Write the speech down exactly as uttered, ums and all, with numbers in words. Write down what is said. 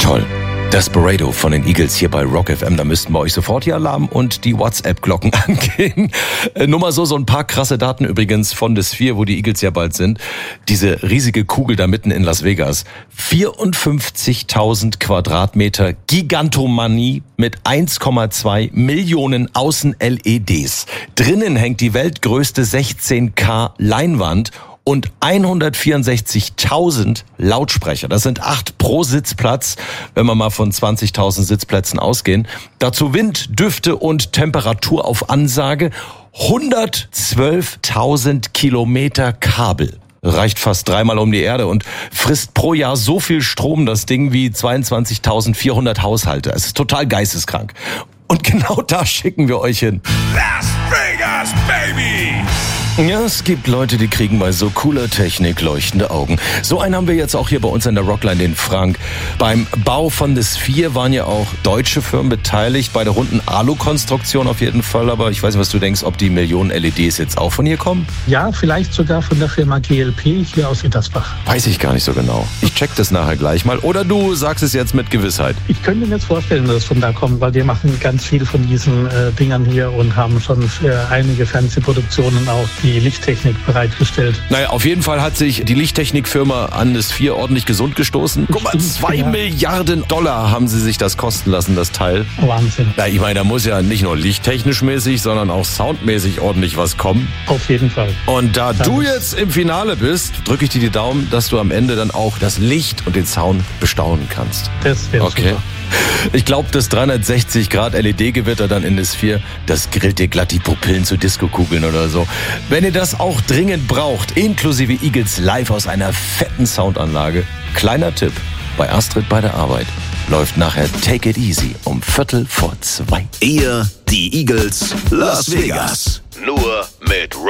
Toll. Desperado von den Eagles hier bei Rock F M. Da müssten bei euch sofort die Alarm- und die WhatsApp-Glocken angehen. Äh, nur mal so, so ein paar krasse Daten übrigens von der Sphere, wo die Eagles ja bald sind. Diese riesige Kugel da mitten in Las Vegas. vierundfünfzigtausend Quadratmeter Gigantomanie mit eins Komma zwei Millionen Außen-L E Ds. Drinnen hängt die weltgrößte sechzehn K Leinwand und hundertvierundsechzigtausend Lautsprecher. Das sind acht pro Sitzplatz, wenn wir mal von zwanzigtausend Sitzplätzen ausgehen. Dazu Wind, Düfte und Temperatur auf Ansage. hundertzwölftausend Kilometer Kabel. Reicht fast dreimal um die Erde und frisst pro Jahr so viel Strom, das Ding, wie zweiundzwanzigtausendvierhundert Haushalte. Es ist total geisteskrank. Und genau da schicken wir euch hin. Las Vegas, baby! Ja, es gibt Leute, die kriegen bei so cooler Technik leuchtende Augen. So einen haben wir jetzt auch hier bei uns in der Rockline, den Frank. Beim Bau von The Sphere waren ja auch deutsche Firmen beteiligt, bei der runden Alu-Konstruktion auf jeden Fall. Aber ich weiß nicht, was du denkst, ob die Millionen L E Ds jetzt auch von hier kommen? Ja, vielleicht sogar von der Firma G L P hier aus Ittersbach. Weiß ich gar nicht so genau. Ich check das nachher gleich mal. Oder du sagst es jetzt mit Gewissheit. Ich könnte mir jetzt vorstellen, dass es von da kommt, weil wir machen ganz viel von diesen äh, Dingern hier und haben schon für einige Fernsehproduktionen auch die Lichttechnik bereitgestellt. Naja, auf jeden Fall hat sich die Lichttechnikfirma an das Sphere ordentlich gesund gestoßen. Guck mal, zwei ja. Milliarden Dollar haben sie sich das kosten lassen, das Teil. Wahnsinn. Na, ich meine, da muss ja nicht nur lichttechnisch mäßig, sondern auch soundmäßig ordentlich was kommen. Auf jeden Fall. Und da Dann du jetzt im Finale bist, drücke ich dir die Daumen, dass du am Ende dann auch das Licht und den Sound bestaunen kannst. Das wäre Okay. super. Ich glaube, das dreihundertsechzig Grad L E D-Gewitter dann in der Sphere, das grillt dir glatt die Pupillen zu Diskokugeln oder so. Wenn ihr das auch dringend braucht, inklusive Eagles live aus einer fetten Soundanlage, kleiner Tipp, bei Astrid bei der Arbeit läuft nachher Take It Easy um Viertel vor zwei. Ihr, die Eagles, Las Vegas. Nur mit